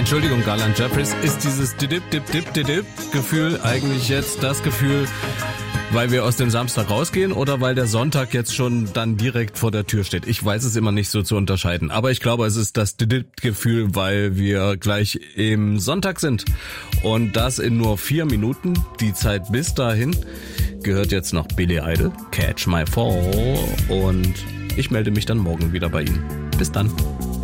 Entschuldigung, Garland Jeffries, ist dieses Gefühl eigentlich jetzt das Gefühl, weil wir aus dem Samstag rausgehen oder weil der Sonntag jetzt schon dann direkt vor der Tür steht? Ich weiß es immer nicht so zu unterscheiden, aber ich glaube, es ist das Gefühl, weil wir gleich im Sonntag sind und das in nur 4 Minuten. Die Zeit bis dahin gehört jetzt noch Billy Idol, Catch My Fall, und ich melde mich dann morgen wieder bei Ihnen. Bis dann.